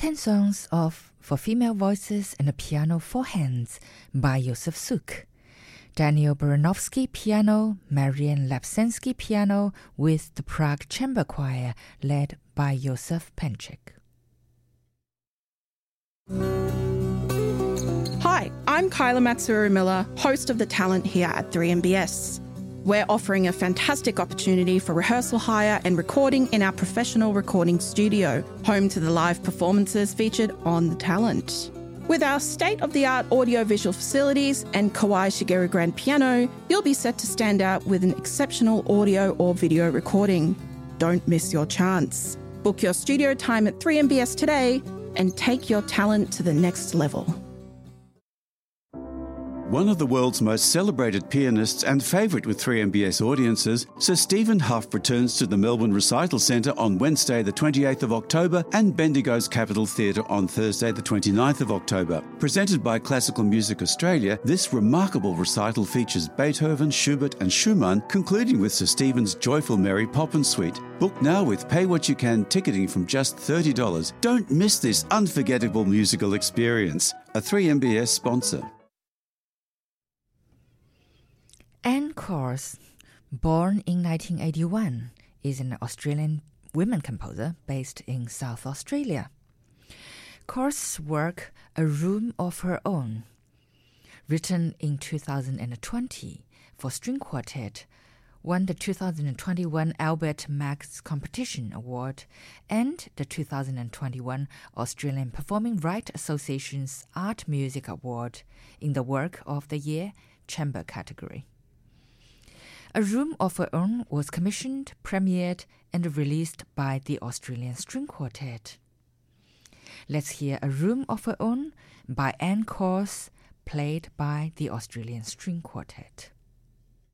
10 songs for female voices and a piano for hands by Josef Suk. Daniel Baranovsky piano, Marian Lapsensky piano with the Prague Chamber Choir led by Josef Penchik. Hi, I'm Kyla Matsuru-Miller, host of The Talent here at 3MBS. We're offering a fantastic opportunity for rehearsal hire and recording in our professional recording studio, home to the live performances featured on The Talent. With our state-of-the-art audio-visual facilities and Kawai Shigeru grand piano, you'll be set to stand out with an exceptional audio or video recording. Don't miss your chance. Book your studio time at 3MBS today and take your talent to the next level. One of the world's most celebrated pianists and favourite with 3MBS audiences, Sir Stephen Hough returns to the Melbourne Recital Centre on Wednesday the 28th of October and Bendigo's Capitol Theatre on Thursday the 29th of October. Presented by Classical Music Australia, this remarkable recital features Beethoven, Schubert and Schumann, concluding with Sir Stephen's Joyful Mary Poppin Suite. Book now with Pay What You Can ticketing from just $30. Don't miss this unforgettable musical experience. A 3MBS sponsor. Anne Kors, born in 1981, is an Australian women composer based in South Australia. Kors' work, A Room of Her Own, written in 2020 for string quartet, won the 2021 Albert Max Competition Award and the 2021 Australian Performing Rights Association's Art Music Award in the Work of the Year Chamber category. A Room of Her Own was commissioned, premiered, and released by the Australian String Quartet. Let's hear A Room of Her Own by Anne Kors, played by the Australian String Quartet.